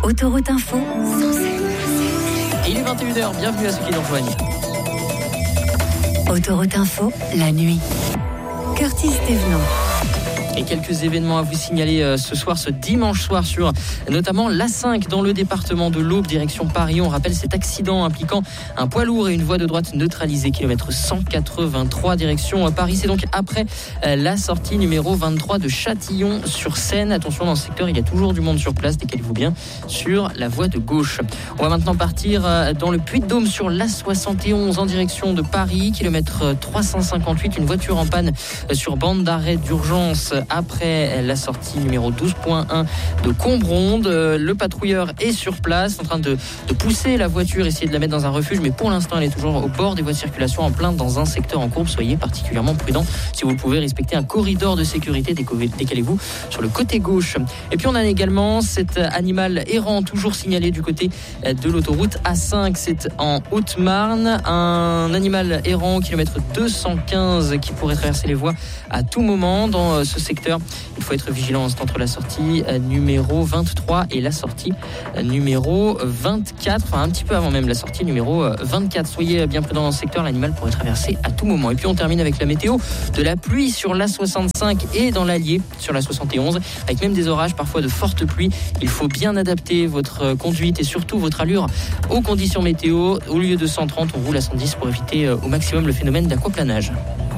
Autoroute Info. Il est 21h, bienvenue à ceux qui nous rejoignent. Autoroute Info, la nuit. Curtis Thévenot. Et quelques événements à vous signaler ce dimanche soir sur notamment l'A5 dans le département de l'Aube, direction Paris. On rappelle cet accident impliquant un poids lourd et une voie de droite neutralisée, kilomètre 183 direction Paris. C'est donc après la sortie numéro 23 de Châtillon-sur-Seine. Attention, dans ce secteur, il y a toujours du monde sur place. Décalez-vous bien sur la voie de gauche. On va maintenant partir dans le Puy-de-Dôme sur l'A71 en direction de Paris, kilomètre 358. Une voiture en panne sur bande d'arrêt d'urgence après la sortie numéro 12.1 de Combronde. Le patrouilleur est sur place en train de pousser la voiture, essayer de la mettre dans un refuge, mais pour l'instant elle est toujours au bord des voies de circulation en plein dans un secteur en courbe. Soyez particulièrement prudents. Si vous le pouvez, respecter un corridor de sécurité, décalez-vous sur le côté gauche. Et puis on a également cet animal errant toujours signalé du côté de l'autoroute A5, c'est en Haute-Marne, un animal errant kilomètre 215 qui pourrait traverser les voies à tout moment dans ce secteur. Il faut être vigilant entre la sortie numéro 23 et la sortie numéro 24, enfin un petit peu avant même la sortie numéro 24. Soyez bien prudents dans ce secteur, l'animal pourrait traverser à tout moment. Et puis on termine avec la météo, de la pluie sur la 65 et dans l'Allier sur la 71, avec même des orages, parfois de fortes pluies. Il faut bien adapter votre conduite et surtout votre allure aux conditions météo. Au lieu de 130, on roule à 110 pour éviter au maximum le phénomène d'aquaplanage.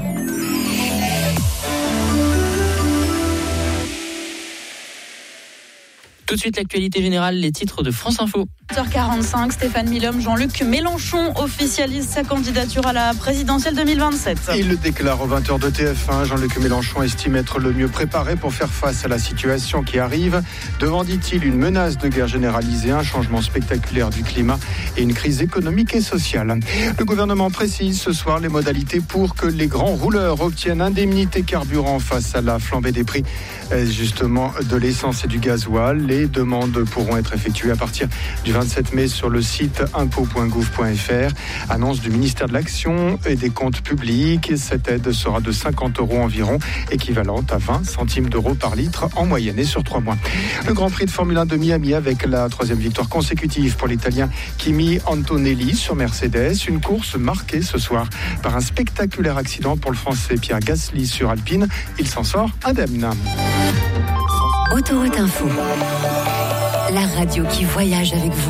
Tout de suite, l'actualité générale, les titres de France Info. 8h45, Stéphane Milhomme, Jean-Luc Mélenchon officialise sa candidature à la présidentielle 2027. Il le déclare aux 20h de TF1. Jean-Luc Mélenchon estime être le mieux préparé pour faire face à la situation qui arrive. Devant, dit-il, une menace de guerre généralisée, un changement spectaculaire du climat et une crise économique et sociale. Le gouvernement précise ce soir les modalités pour que les grands rouleurs obtiennent indemnité carburant face à la flambée des prix justement de l'essence et du gasoil. Les demandes pourront être effectuées à partir du 27 mai sur le site impôts.gouv.fr. Annonce du ministère de l'Action et des Comptes publics. Cette aide sera de 50 € environ, équivalente à 20 centimes d'euros par litre en moyenne et sur 3 mois. Le Grand Prix de Formule 1 de Miami avec la 3e victoire consécutive pour l'Italien Kimi Antonelli sur Mercedes. Une course marquée ce soir par un spectaculaire accident pour le Français Pierre Gasly sur Alpine. Il s'en sort indemne. Autoroute Info, la radio qui voyage avec vous.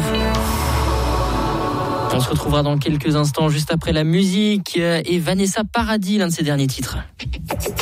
On se retrouvera dans quelques instants, juste après la musique, et Vanessa Paradis, l'un de ses derniers titres.